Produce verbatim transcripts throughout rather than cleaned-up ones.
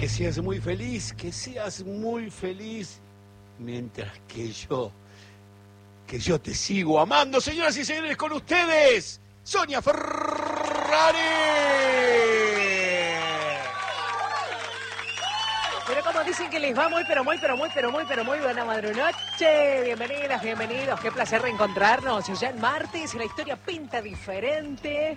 que seas muy feliz, que seas muy feliz, mientras que yo, que yo te sigo amando. Señoras y señores, con ustedes, Sonia Ferrari. Pero como dicen que les va muy, pero muy, pero muy, pero muy, pero muy buena madrunoche. Bienvenidas, bienvenidos. Qué placer reencontrarnos. Ya el martes la historia pinta diferente.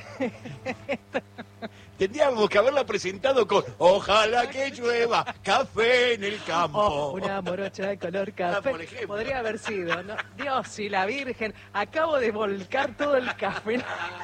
Tendríamos que haberla presentado con ojalá que llueva, café en el campo. Oh, una morocha de color café. Ah, por ejemplo. Podría haber sido, ¿no? Dios y la Virgen, acabo de volcar todo el café.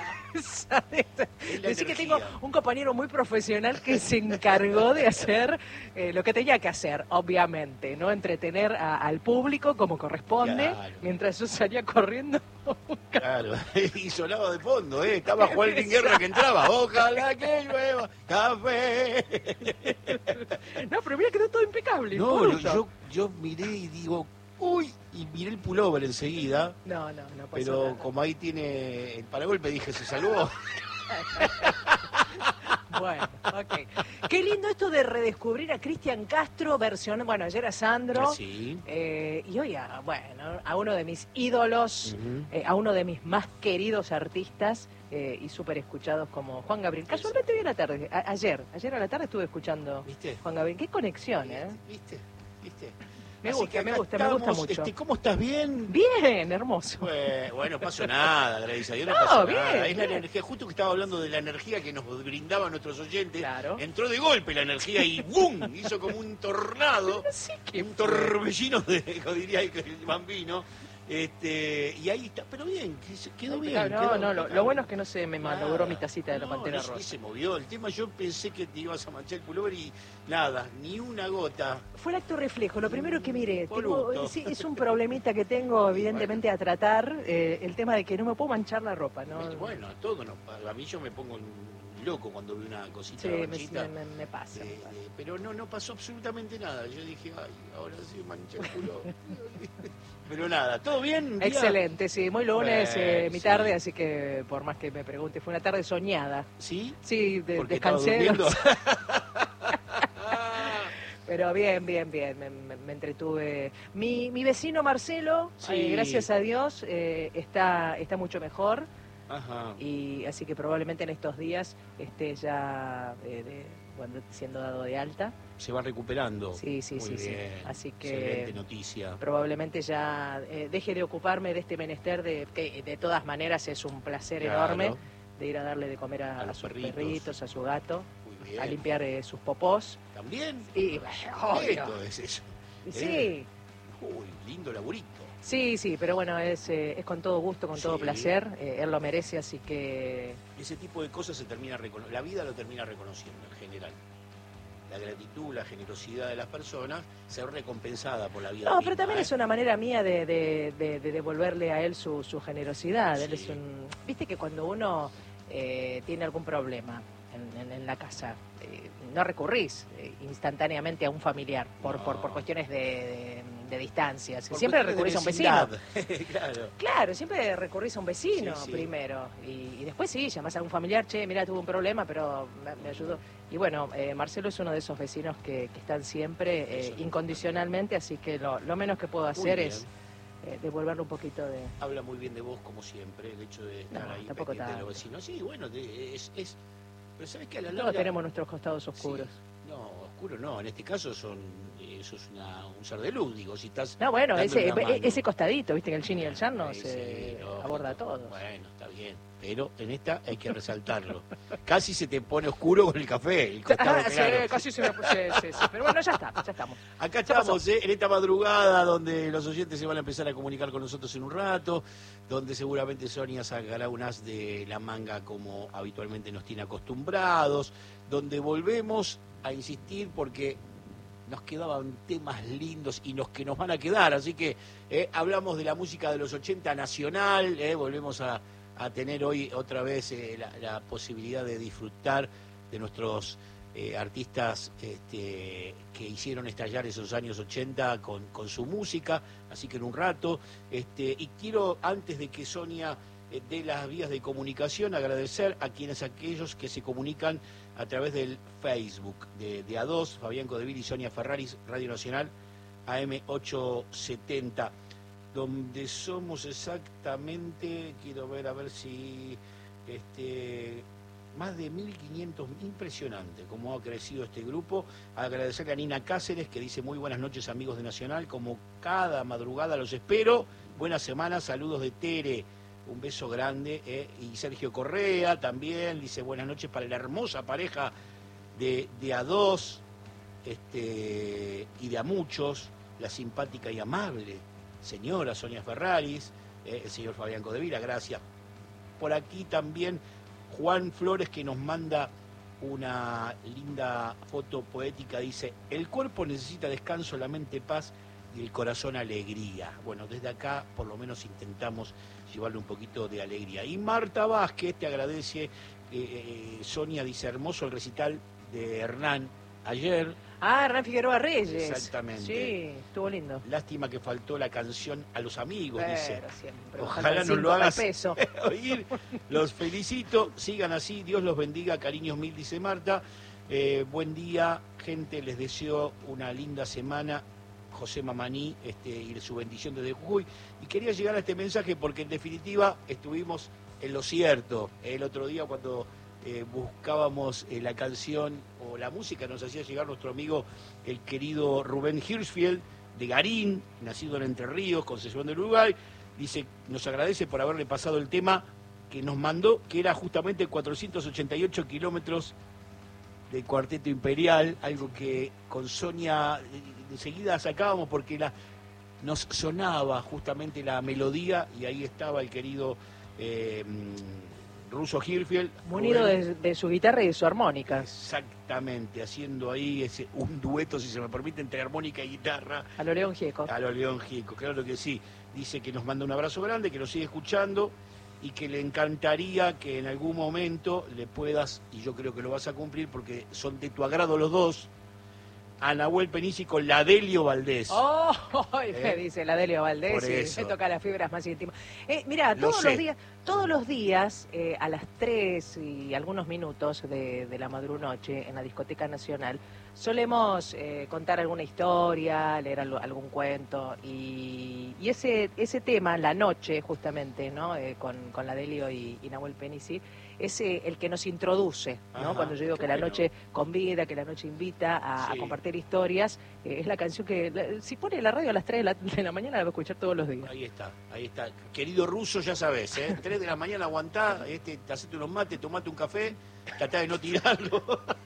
Decí que tengo un compañero muy profesional que se encargó de hacer eh, lo que tenía que hacer, obviamente, ¿no? Entretener a, al público como corresponde, claro, mientras yo salía corriendo. Claro, y sonaba de fondo, ¿eh? Estaba Juan Guerra que entraba, ojalá que llueva, café. No, pero mira, quedó todo impecable. No, yo, yo, yo miré y digo, uy, y miré el pullover enseguida. No, no, no pasó Pero nada. como ahí tiene el paragolpe, dije, se salvó. Bueno, ok. Qué lindo esto de redescubrir a Cristian Castro, versión, bueno, ayer a Sandro. Sí. Eh, y hoy a, bueno, a uno de mis ídolos, Uh-huh. eh, a uno de mis más queridos artistas eh, y súper escuchados como Juan Gabriel. Casualmente hoy a la tarde, a, ayer, ayer a la tarde estuve escuchando ¿Viste? Juan Gabriel. Qué conexión, ¿eh? ¿Viste? ¿Viste? Me Así gusta, que me acá gusta, me gusta estamos, mucho. Este, ¿cómo estás? ¿Bien? Bien, hermoso. Bueno, bueno, no pasó nada, gracias a Dios, no, No, pasó bien, nada. Es la bien. energía, justo que estaba hablando de la energía que nos brindaban nuestros oyentes. Claro. Entró de golpe la energía y ¡bum! Hizo como un tornado, No sé qué un fue. torbellino de, como diría el bambino. Este, y ahí está, pero bien, quedó bien. No, quedó, no, lo, quedó lo bueno es bien. que no se me Nada. malogró mi tacita de la No, Pantera no, Rosa. sí se movió el tema. Yo pensé que te ibas a manchar el pullover y nada, ni una gota. Fue el acto reflejo. Lo primero que miré, Voluto. tengo, sí, es un problemita que tengo evidentemente a tratar, eh, el tema de que no me puedo manchar la ropa, ¿no? Bueno, a todos nos pasa. A mí yo me pongo loco cuando veo una cosita Sí, me, manchita. me- me pasa. Eh, me pasa. eh, pero no, no pasó absolutamente nada. Yo dije, ay, ahora sí mancha el culo. Pero nada, ¿todo bien? ¿Día? Excelente, sí, muy lunes, Bueno, eh, mi sí. tarde, así que por más que me pregunte, fue una tarde soñada. ¿Sí? Sí, de- Porque estaba descansé. durmiendo. Pero bien, bien, bien, me, me- me entretuve. Mi, mi vecino Marcelo, Sí. eh, gracias a Dios, eh, está, está mucho mejor. Ajá. Y así que probablemente en estos días esté ya eh, de- bueno, siendo dado de alta. Se va recuperando. Sí, sí, Muy sí, sí. bien. Así que Excelente noticia. probablemente ya eh, deje de ocuparme de este menester de que de todas maneras es un placer Claro. enorme de ir a darle de comer a, A a los sus perritos. perritos, a su gato, Muy bien. a limpiar eh, sus popós. ¿También? Y obvio. Esto es eso. Sí, Uy, lindo laburito. sí, sí, pero bueno, es, eh, es con todo gusto, con todo Sí. placer. Eh, él lo merece, así que Ese tipo de cosas se termina recono- la vida lo termina reconociendo en general. La gratitud, la generosidad de las personas se ve recompensada por la vida. no, misma, pero también ¿eh? es una manera mía de, de- de- de devolverle a él su, su generosidad. Él Sí. es un, viste que cuando uno eh, tiene algún problema en, en- en la casa, eh, no recurrís eh, instantáneamente a un familiar por, No. por, por cuestiones de, de- de distancias. Por Siempre cuestiones recurrís a un de vecino. vecindad. Claro. Claro, siempre recurrís a un vecino Sí, sí. primero y, y después sí, llamás a algún familiar, che, mira, tuve un problema, pero me, me ayudó. Y bueno, eh, Marcelo es uno de esos vecinos que, que están siempre eh, Eso es incondicionalmente, así que lo, lo menos que puedo Muy hacer bien. es eh, devolverle un poquito de... Habla muy bien de vos, como siempre, el hecho de estar No, ahí tampoco pendiente de los tanto. vecinos. Sí, bueno, de- es, es... Pero ¿sabes qué? A la Todos larga... tenemos nuestros costados oscuros. Sí. No, oscuro no. En este caso son eso es una, un ser de luz, digo. Si estás No, bueno, dándole ese, una mano. ese costadito, viste que el yin y el yang Sí, nos sí, eh, lógico. aborda a todos. Bueno, está bien. Pero en esta hay que resaltarlo. Casi se te pone oscuro con el café, el costado Ah, sí, claro. casi se me puse, sí, sí, pero bueno, ya está, ya estamos. Acá Ya pasó. estamos, ¿eh? En esta madrugada donde los oyentes se van a empezar a comunicar con nosotros en un rato, donde seguramente Sonia sacará un as de la manga como habitualmente nos tiene acostumbrados, donde volvemos a insistir porque nos quedaban temas lindos y los que nos van a quedar, así que eh, hablamos de la música de los ochenta nacional, eh, volvemos a, a tener hoy otra vez eh, la, la posibilidad de disfrutar de nuestros eh, artistas este, que hicieron estallar esos años ochenta con, con su música, así que en un rato, este, y quiero antes de que Sonia eh, dé las vías de comunicación agradecer a quienes aquellos que se comunican a través del Facebook de, de A dos, Fabián Codevil y Sonia Ferraris, Radio Nacional, A M ochocientos setenta, donde somos exactamente, quiero ver a ver si, este, más de mil quinientos, impresionante cómo ha crecido este grupo. Agradecerle a Nina Cáceres, que dice muy buenas noches amigos de Nacional, como cada madrugada los espero, buena semana, saludos de Tere. Un beso grande, eh. Y Sergio Correa también dice buenas noches para la hermosa pareja de, de A dos, este, y de a muchos, la simpática y amable señora Sonia Ferraris, eh, el señor Fabián Codevila, gracias. Por aquí también Juan Flores, que nos manda una linda foto poética, dice: el cuerpo necesita descanso, la mente paz y el corazón alegría. Bueno, desde acá por lo menos intentamos llevarle un poquito de alegría. Y Marta Vázquez te agradece, eh, eh, Sonia dice, hermoso el recital de Hernán ayer. Ah, Hernán Figueroa Reyes. Exactamente. Sí, estuvo lindo. Lástima que faltó la canción A los amigos, Pero dice. siempre, ojalá nos lo hagas oír. Los felicito, sigan así, Dios los bendiga, cariños mil, dice Marta. Eh, buen día, gente, les deseo una linda semana. José Mamaní, este, y su bendición desde Jujuy. Y quería llegar a este mensaje porque en definitiva estuvimos en lo cierto. El otro día cuando eh, buscábamos eh, la canción o la música, nos hacía llegar nuestro amigo el querido Rubén Hirschfield de Garín, nacido en Entre Ríos, Concepción del Uruguay. Dice, nos agradece por haberle pasado el tema que nos mandó, que era justamente cuatrocientos ochenta y ocho kilómetros del Cuarteto Imperial, algo que con Sonia enseguida sacábamos porque la, nos sonaba justamente la melodía y ahí estaba el querido eh, Russo Hirschfield. Munido de, de su guitarra y de su armónica. Exactamente, haciendo ahí ese, un dueto, si se me permite, entre armónica y guitarra. A lo León Gieco. A lo León Gieco, claro que sí. Dice que nos manda un abrazo grande, que lo sigue escuchando y que le encantaría que en algún momento le puedas, y yo creo que lo vas a cumplir porque son de tu agrado los dos, a Nahuel Penici con la Delio Valdés. ¡Oh! Me ¿Eh? dice la Delio Valdés y se toca las fibras más íntimas. Eh, mira, todos los días, todos los días eh, a las tres y algunos minutos de, de la madrunoche en la Discoteca Nacional solemos eh, contar alguna historia, leer algo, algún cuento y, y ese ese tema, la noche justamente, ¿no? Eh, con, con la Delio y, y Nahuel Penici, es eh, el que nos introduce, ¿no? Ajá, cuando yo digo que bueno. La noche convida, que la noche invita a, sí. a compartir historias, eh, es la canción que, la, si pone la radio a las tres de la, de la mañana, la voy a escuchar todos los días. Ahí está, ahí está. Querido Russo, ya sabes, ¿eh? tres de la mañana aguantá, este, te hacete unos mates, tomate un café, tratá de no tirarlo.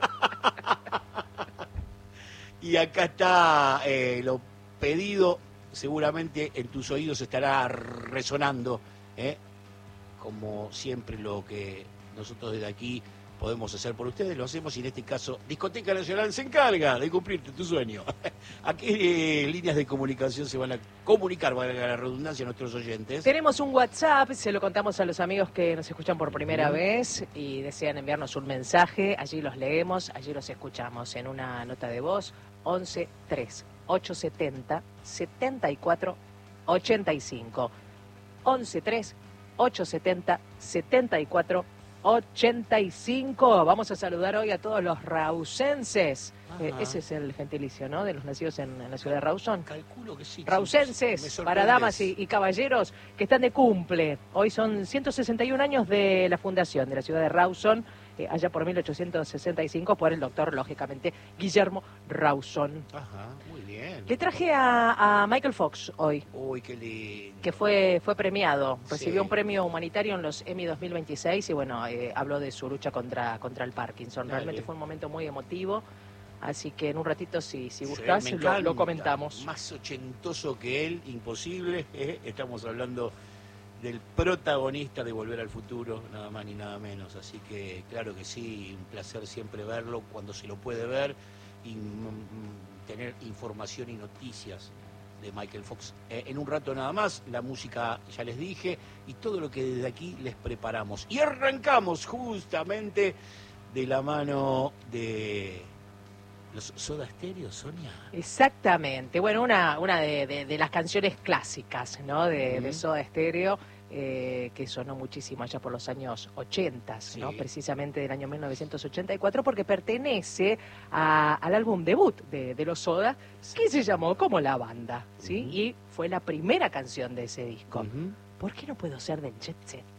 Y acá está eh, lo pedido, seguramente en tus oídos estará resonando, ¿eh? Como siempre lo que nosotros desde aquí podemos hacer por ustedes, lo hacemos y en este caso Discoteca Nacional se encarga de cumplirte tu sueño. ¿A qué eh, líneas de comunicación se van a comunicar, valga la redundancia, a nuestros oyentes? Tenemos un WhatsApp, se lo contamos a los amigos que nos escuchan por primera uh-huh. vez y desean enviarnos un mensaje, allí los leemos, allí los escuchamos en una nota de voz, once tres ochocientos setenta setenta y cuatro ochenta y cinco. once tres ochocientos setenta y cuatro ochenta y cinco. Vamos a saludar hoy a todos los rausenses. Eh, ese es el gentilicio, ¿no? De los nacidos en, en la ciudad de Rawson. Calculo que sí. Rausenses, para damas y, y caballeros que están de cumple. Hoy son ciento sesenta y un años de la fundación de la ciudad de Rawson, eh, allá por mil ochocientos sesenta y cinco, por el doctor, lógicamente, Guillermo Rawson. Ajá, muy bien. Le traje a, a Michael Fox hoy. Uy, qué lindo. Que fue, fue premiado. Recibió sí. un premio humanitario en los Emmy dos mil veintiséis y, bueno, eh, habló de su lucha contra, contra el Parkinson. Dale. Realmente fue un momento muy emotivo. Así que en un ratito, si, si gustás, sí, lo, lo comentamos. Más ochentoso que él, imposible. ¿eh? Estamos hablando del protagonista de Volver al Futuro, nada más ni nada menos. Así que, claro que sí, un placer siempre verlo cuando se lo puede ver y mm, tener información y noticias de Michael Fox. Eh, en un rato nada más, la música ya les dije y todo lo que desde aquí les preparamos. Y arrancamos justamente de la mano de... ¿Los Soda Stereo, Sonia? Exactamente. Bueno, una, una de, de, de las canciones clásicas, ¿no? De, uh-huh. de Soda Stereo, eh, que sonó muchísimo allá por los años ochenta, sí. ¿no? Precisamente del año mil novecientos ochenta y cuatro, porque pertenece a, al álbum debut de, de los Soda, que se llamó como La Banda, ¿sí? Uh-huh. Y fue la primera canción de ese disco. Uh-huh. ¿Por qué no puedo ser del Jet Set?